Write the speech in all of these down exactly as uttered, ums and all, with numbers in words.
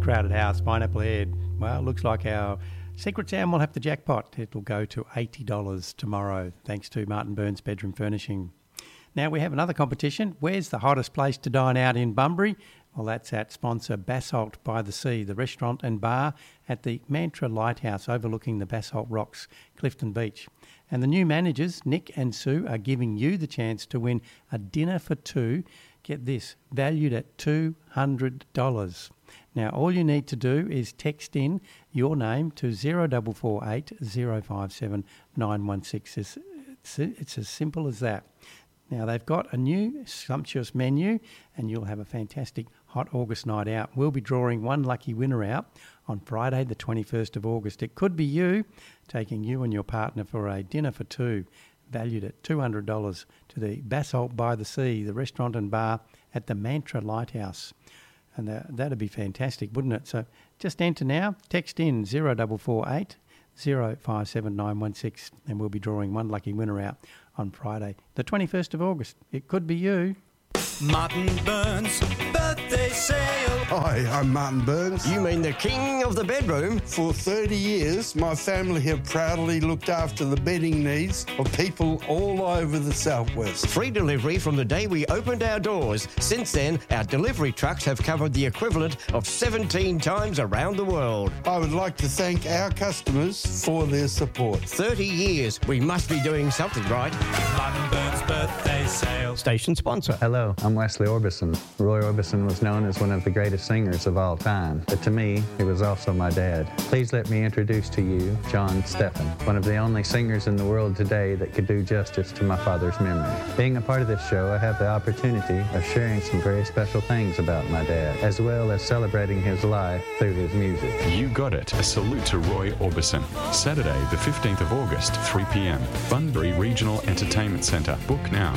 Crowded House, Pineapple Head. Well, looks like our Secret Sound will have the jackpot. It'll go to eighty dollars tomorrow, thanks to Martin Burns Bedroom Furnishing. Now we have another competition. Where's the hottest place to dine out in Bunbury? Well, that's at sponsor Basalt by the Sea, the restaurant and bar at the Mantra Lighthouse overlooking the Basalt Rocks, Clifton Beach. And the new managers, Nick and Sue, are giving you the chance to win a dinner for two. Get this, valued at two hundred dollars. Now, all you need to do is text in your name to zero four four eight zero five seven nine one six. It's, it's, it's as simple as that. Now, they've got a new sumptuous menu and you'll have a fantastic hot August night out. We'll be drawing one lucky winner out on Friday the twenty-first of August. It could be you, taking you and your partner for a dinner for two, valued at two hundred dollars, to the Basalt by the Sea, the restaurant and bar at the Mantra Lighthouse. And uh, that'd be fantastic, wouldn't it? So just enter now, text in zero four four eight zero five seven nine one six and we'll be drawing one lucky winner out on Friday the twenty-first of August. It could be you. Martin Burns birthday sale. Hi, I'm Martin Burns. You mean the king of the bedroom? For thirty years, my family have proudly looked after the bedding needs of people all over the southwest. Free delivery from the day we opened our doors. Since then, our delivery trucks have covered the equivalent of seventeen times around the world. I would like to thank our customers for their support. thirty years. We must be doing something right. Martin Burns birthday sale. Station sponsor. Hello, I'm Wesley Orbison. Roy Orbison was known as one of the greatest singers of all time, but to me, he was also my dad. Please let me introduce to you John Steffen, one of the only singers in the world today that could do justice to my father's memory. Being a part of this show, I have the opportunity of sharing some very special things about my dad, as well as celebrating his life through his music. You got it. A salute to Roy Orbison. Saturday, the fifteenth of August, three p.m. Bunbury Regional Entertainment Centre. Book now.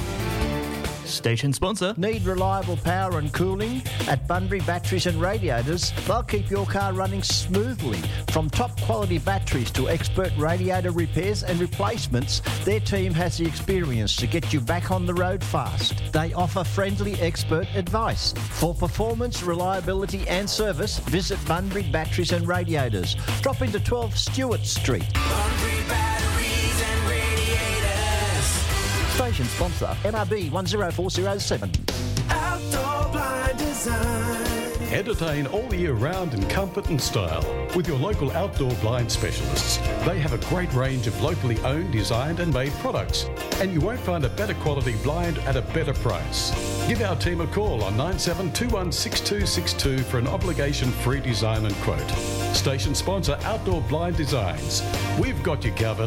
Station sponsor. Need reliable power and cooling? At Bunbury Batteries and Radiators, they'll keep your car running smoothly. From top quality batteries to expert radiator repairs and replacements, their team has the experience to get you back on the road fast. They offer friendly expert advice. For performance, reliability and service, visit Bunbury Batteries and Radiators. Drop into twelve Stewart Street. Bunbury Batteries and Radiators. Station sponsor, M R B one zero four zero seven. Outdoor Blind Design. Entertain all year round in comfort and style with your local outdoor blind specialists. They have a great range of locally owned, designed and made products, and you won't find a better quality blind at a better price. Give our team a call on nine seven two one six two six two for an obligation-free design and quote. Station sponsor Outdoor Blind Designs. We've got you covered.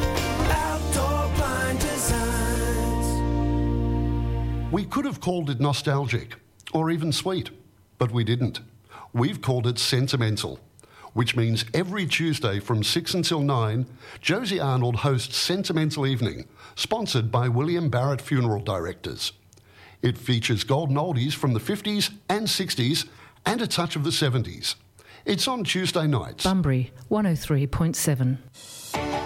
Outdoor Blind Designs. We could have called it nostalgic or even sweet, but we didn't. We've called it sentimental, which means every Tuesday from six until nine, Josie Arnold hosts Sentimental Evening, sponsored by William Barrett Funeral Directors. It features golden oldies from the fifties and sixties and a touch of the seventies. It's on Tuesday nights. Bunbury one oh three point seven.